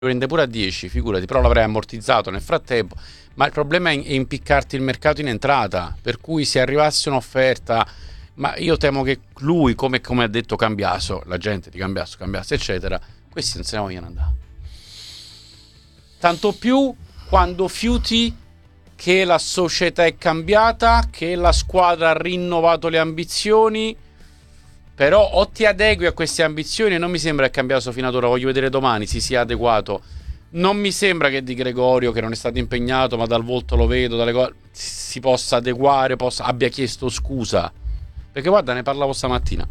prende pure a 10, figurati, però l'avrei ammortizzato nel frattempo. Ma il problema è impiccarti il mercato in entrata, per cui se arrivasse un'offerta, ma io temo che lui, come ha detto Cambiaso, la gente di Cambiaso, eccetera, questi non se ne vogliono andare. Tanto più quando fiuti che la società è cambiata, che la squadra ha rinnovato le ambizioni, però o ti adegui a queste ambizioni, e non mi sembra che Cambiaso fino ad ora, voglio vedere domani, si sia adeguato. Non mi sembra che Di Gregorio, che non è stato impegnato, ma dal volto lo vedo, dalle cose, si possa adeguare, abbia chiesto scusa. Perché guarda, ne parlavo stamattina.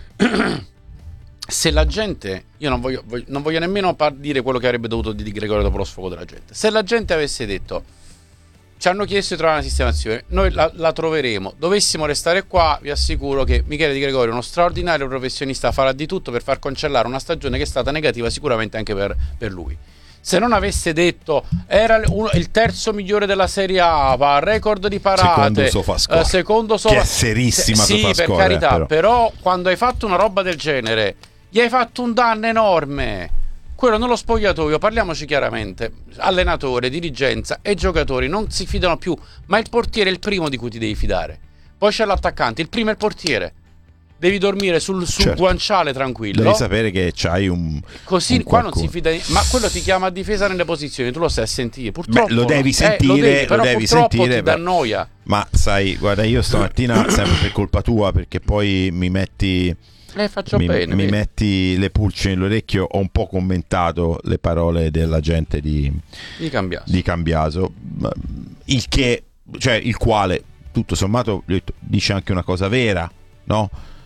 Se la gente, io non voglio nemmeno dire quello che avrebbe dovuto Di Gregorio dopo lo sfogo della gente. Se la gente avesse detto, ci hanno chiesto di trovare una sistemazione, noi la troveremo, dovessimo restare qua, vi assicuro che Michele Di Gregorio è uno straordinario professionista, farà di tutto per far cancellare una stagione che è stata negativa sicuramente anche per lui. Se non avesse detto era il terzo migliore della Serie A, va al record di parate, secondo che è serissima, sì, per carità, però quando hai fatto una roba del genere gli hai fatto un danno enorme. Quello nello spogliatoio, parliamoci chiaramente, allenatore, dirigenza e giocatori non si fidano più, ma il portiere è il primo di cui ti devi fidare. Poi c'è l'attaccante, il primo è il portiere. Devi dormire sul guanciale tranquillo. Devi sapere che c'hai un qua non si fida, ma quello ti chiama a difesa nelle posizioni, tu lo sai sentire. Purtroppo lo devi sentire, lo devi sentire, ti dà noia. Ma sai, guarda, io stamattina sempre per colpa tua, perché poi mi metti mi metti le pulci nell'orecchio, ho un po' commentato le parole della gente di Cambiaso, il quale tutto sommato dice anche una cosa vera, no?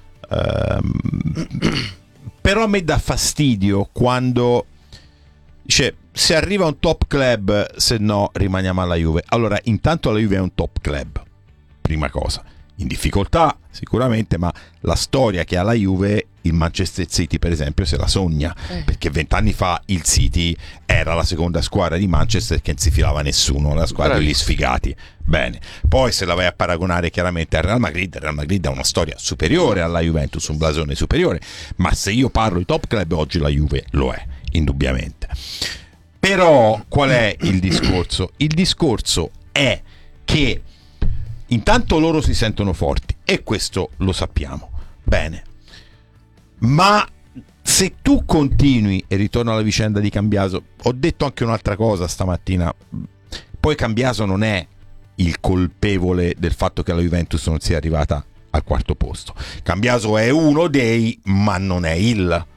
Però a me dà fastidio quando dice se arriva un top club, se no rimaniamo alla Juve. Allora, intanto la Juve è un top club, prima cosa, in difficoltà sicuramente, ma la storia che ha la Juve, il Manchester City per esempio se la sogna, perché 20 anni fa il City era la seconda squadra di Manchester che non si filava nessuno, la squadra degli sfigati. Bene, poi se la vai a paragonare chiaramente al Real Madrid ha una storia superiore alla Juventus, un blasone superiore, ma se io parlo di top club oggi la Juve lo è, indubbiamente. Però qual è il discorso? Il discorso è che intanto loro si sentono forti e questo lo sappiamo bene, ma se tu continui, e ritorno alla vicenda di Cambiaso, ho detto anche un'altra cosa stamattina, poi Cambiaso non è il colpevole del fatto che la Juventus non sia arrivata al quarto posto. Cambiaso è uno dei, ma non è il.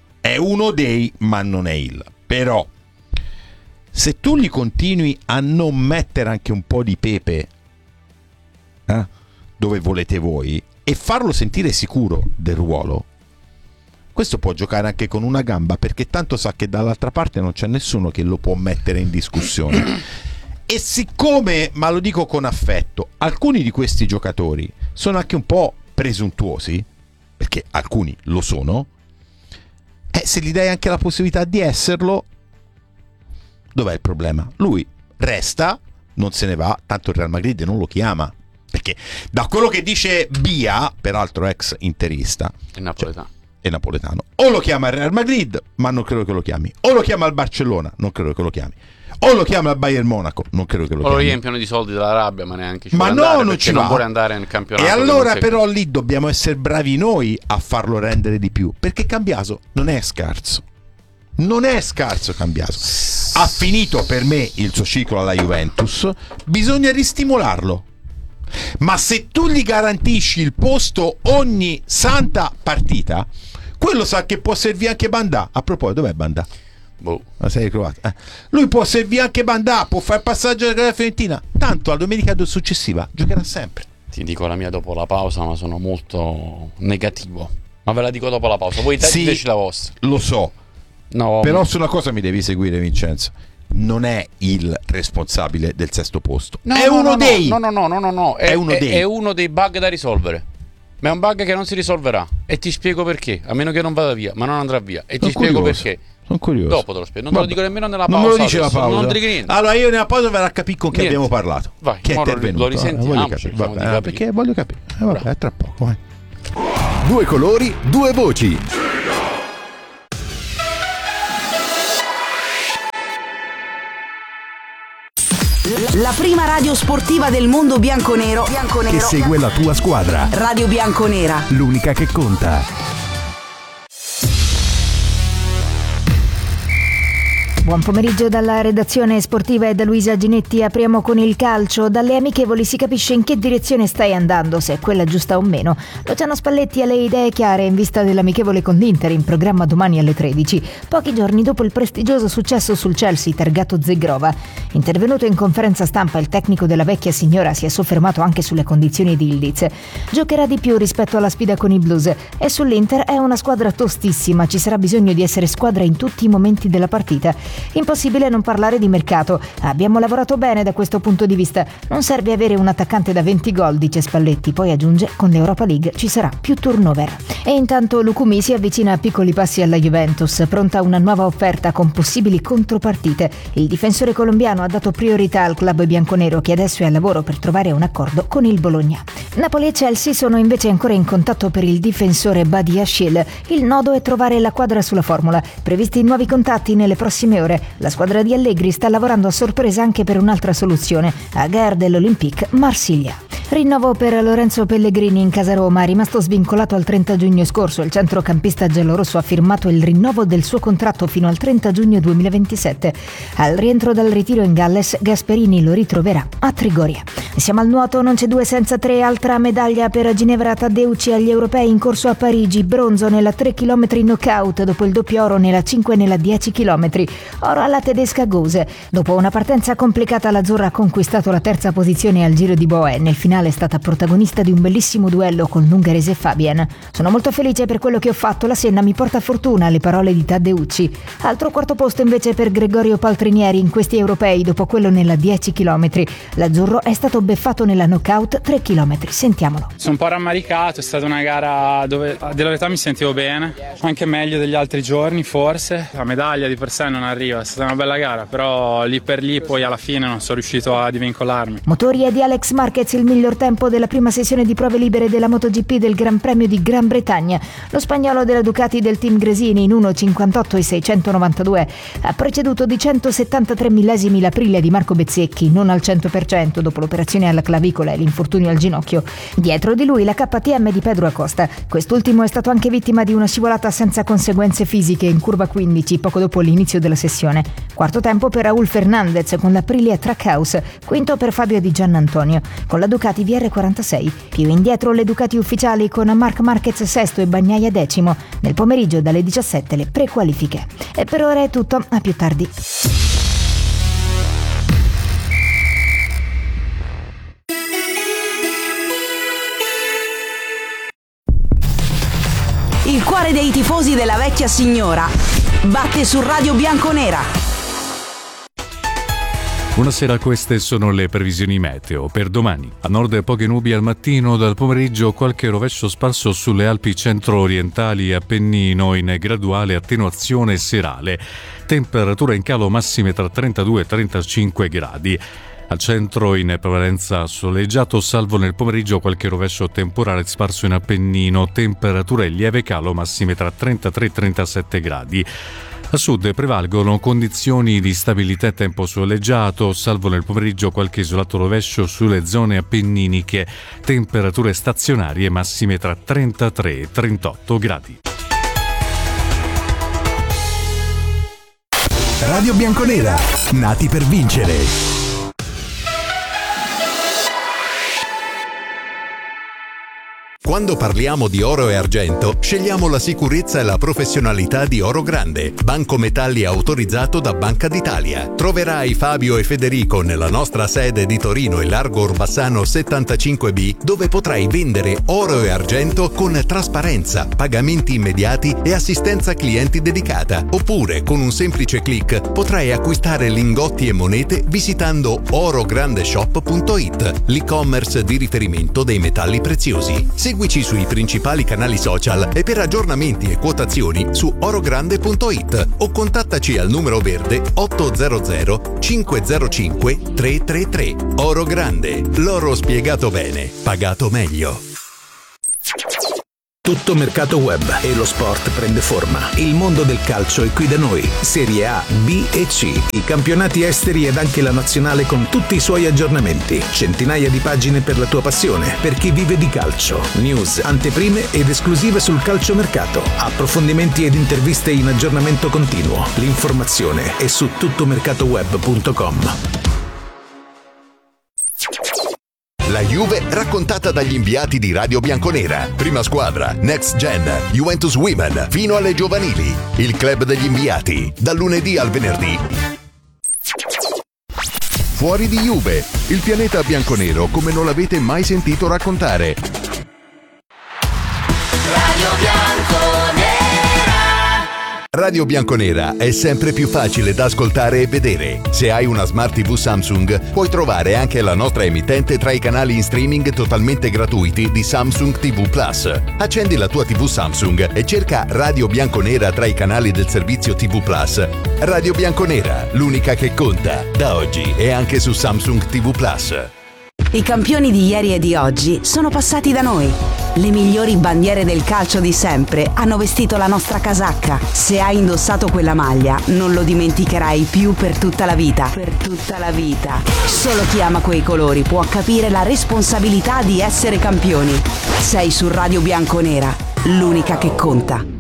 Però se tu li continui a non mettere anche un po' di pepe dove volete voi e farlo sentire sicuro del ruolo, questo può giocare anche con una gamba, perché tanto sa che dall'altra parte non c'è nessuno che lo può mettere in discussione. E siccome, ma lo dico con affetto, alcuni di questi giocatori sono anche un po' presuntuosi, perché alcuni lo sono, se gli dai anche la possibilità di esserlo, dov'è il problema? Lui resta, non se ne va, tanto il Real Madrid non lo chiama, perché da quello che dice Bia, peraltro ex interista, è napoletano, o lo chiama il Real Madrid, ma non credo che lo chiami, o lo chiama il Barcellona, non credo che lo chiami, o lo chiama il Bayern Monaco, non credo che lo chiami, o lo riempiono di soldi dall'Arabia, ma neanche ci vuole andare, non ci vuole andare nel campionato. E allora però lì dobbiamo essere bravi noi a farlo rendere di più, perché Cambiaso non è scarso Cambiaso, ha finito per me il suo ciclo alla Juventus, bisogna ristimolarlo. Ma se tu gli garantisci il posto ogni santa partita, quello sa che può servire anche Bandà. A proposito, dov'è Bandà? La serie croata. Lui può servire anche Bandà, può fare il passaggio della Fiorentina, tanto la domenica successiva giocherà sempre. Ti dico la mia dopo la pausa, ma sono molto negativo, ma ve la dico dopo la pausa, voi diteci la vostra. Lo so, però su una cosa mi devi seguire, Vincenzo: non è il responsabile del sesto posto, è uno dei è uno dei bug da risolvere, ma è un bug che non si risolverà, e ti spiego perché, a meno che non vada via, ma non andrà via, e ti spiego perché. Sono curioso. Dopo te lo spiego, non te lo dico nemmeno nella pausa. Non me lo dice la pausa. Non dico niente. Allora io nella pausa verrò a capire con chi abbiamo parlato. Vai, chi è intervenuto. Lo risentiamo, perché voglio capire. Vabbè, tra poco, vai. Due colori, due voci. La prima radio sportiva del mondo bianconero. Che segue la tua squadra. Radio Bianconera. L'unica che conta. Buon pomeriggio dalla redazione sportiva e da Luisa Ginetti. Apriamo con il calcio. Dalle amichevoli si capisce in che direzione stai andando, se è quella giusta o meno. Luciano Spalletti ha le idee chiare in vista dell'amichevole con l'Inter in programma domani alle 13, pochi giorni dopo il prestigioso successo sul Chelsea targato Zegrova. Intervenuto in conferenza stampa, il tecnico della vecchia signora si è soffermato anche sulle condizioni di Ildiz. Giocherà di più rispetto alla sfida con i Blues e sull'Inter è una squadra tostissima, ci sarà bisogno di essere squadra in tutti i momenti della partita. Impossibile non parlare di mercato. Abbiamo lavorato bene da questo punto di vista. Non serve avere un attaccante da 20 gol, dice Spalletti. Poi aggiunge: con l'Europa League ci sarà più turnover. E intanto Lukumi si avvicina a piccoli passi alla Juventus, pronta una nuova offerta con possibili contropartite. Il difensore colombiano ha dato priorità al club bianconero, che adesso è al lavoro per trovare un accordo con il Bologna. Napoli e Chelsea sono invece ancora in contatto per il difensore Badiashile. Il nodo è trovare la quadra sulla formula. Previsti nuovi contatti nelle prossime ore. La squadra di Allegri sta lavorando a sorpresa anche per un'altra soluzione, a gare dell'Olympique Marsiglia. Rinnovo per Lorenzo Pellegrini in casa Roma. Rimasto svincolato al 30 giugno scorso, il centrocampista giallorosso ha firmato il rinnovo del suo contratto fino al 30 giugno 2027. Al rientro dal ritiro in Galles, Gasperini lo ritroverà a Trigoria. Siamo al nuoto, non c'è due senza tre. Altra medaglia per Ginevra Taddeucci agli europei in corso a Parigi. Bronzo nella 3 km knockout dopo il doppio oro nella 5 e nella 10 km. Oro alla tedesca Gose. Dopo una partenza complicata, l'azzurra ha conquistato la terza posizione al Giro di Boe. Nel finale è stata protagonista di un bellissimo duello con l'ungherese Fabian. Sono molto felice per quello che ho fatto, la Senna mi porta fortuna, le parole di Taddeucci. Altro quarto posto invece per Gregorio Paltrinieri in questi europei dopo quello nella 10 km. L'azzurro è stato beffato nella knockout 3 km. Sentiamolo. Sono un po' rammaricato, è stata una gara dove a dire la verità mi sentivo bene, anche meglio degli altri giorni forse. La medaglia di per sé non arriva, è stata una bella gara, però lì per lì poi alla fine non sono riuscito a divincolarmi. Motori è di Alex Marquez il miglior tempo della prima sessione di prove libere della MotoGP del Gran Premio di Gran Bretagna. Lo spagnolo della Ducati del team Gresini in 1.58 e 692 ha preceduto di 173 millesimi l'Aprilia di Marco Bezzecchi, non al 100% dopo l'operazione alla clavicola e l'infortunio al ginocchio. Dietro di lui la KTM di Pedro Acosta. Quest'ultimo è stato anche vittima di una scivolata senza conseguenze fisiche in curva 15 poco dopo l'inizio della sessione. Quarto tempo per Raúl Fernández con l'Aprilia Trackhouse, quinto per Fabio Di Giannantonio con la Ducati VR46. Più indietro le Ducati ufficiali con Marc Marquez sesto e Bagnaia decimo. Nel pomeriggio dalle 17 le prequalifiche. E per ora è tutto, a più tardi. Il cuore dei tifosi della vecchia signora batte su Radio Bianconera. Buonasera, queste sono le previsioni meteo per domani. A nord poche nubi al mattino, dal pomeriggio qualche rovescio sparso sulle Alpi centro-orientali e Appennino in graduale attenuazione serale. Temperature in calo massime tra 32 e 35 gradi. Al centro in prevalenza soleggiato, salvo nel pomeriggio qualche rovescio temporale sparso in Appennino. Temperature in lieve calo massime tra 33 e 37 gradi. A sud prevalgono condizioni di stabilità e tempo soleggiato, salvo nel pomeriggio qualche isolato rovescio sulle zone appenniniche. Temperature stazionarie massime tra 33 e 38 gradi. Radio Bianconera, nati per vincere. Quando parliamo di oro e argento, scegliamo la sicurezza e la professionalità di Oro Grande, banco metalli autorizzato da Banca d'Italia. Troverai Fabio e Federico nella nostra sede di Torino e Largo Orbassano 75B, dove potrai vendere oro e argento con trasparenza, pagamenti immediati e assistenza clienti dedicata. Oppure, con un semplice click, potrai acquistare lingotti e monete visitando orograndeshop.it, l'e-commerce di riferimento dei metalli preziosi. Seguici sui principali canali social e per aggiornamenti e quotazioni su orogrande.it o contattaci al numero verde 800 505 333. Oro Grande, l'oro spiegato bene, pagato meglio. Tutto Mercato Web e lo sport prende forma. Il mondo del calcio è qui da noi. Serie A, B e C. I campionati esteri ed anche la nazionale con tutti i suoi aggiornamenti. Centinaia di pagine per la tua passione, per chi vive di calcio. News, anteprime ed esclusive sul calciomercato. Approfondimenti ed interviste in aggiornamento continuo. L'informazione è su tuttomercatoweb.com. La Juve raccontata dagli inviati di Radio Bianconera. Prima squadra, Next Gen, Juventus Women, fino alle giovanili. Il club degli inviati, dal lunedì al venerdì. Fuori di Juve, il pianeta bianconero come non l'avete mai sentito raccontare. Radio Bianconera. Radio Bianconera è sempre più facile da ascoltare e vedere. Se hai una Smart TV Samsung, puoi trovare anche la nostra emittente tra i canali in streaming totalmente gratuiti di Samsung TV Plus. Accendi la tua TV Samsung e cerca Radio Bianconera tra i canali del servizio TV Plus. Radio Bianconera, l'unica che conta, da oggi e anche su Samsung TV Plus. I campioni di ieri e di oggi sono passati da noi. Le migliori bandiere del calcio di sempre hanno vestito la nostra casacca. Se hai indossato quella maglia, non lo dimenticherai più per tutta la vita. Per tutta la vita. Solo chi ama quei colori può capire la responsabilità di essere campioni. Sei su Radio Bianconera, l'unica che conta.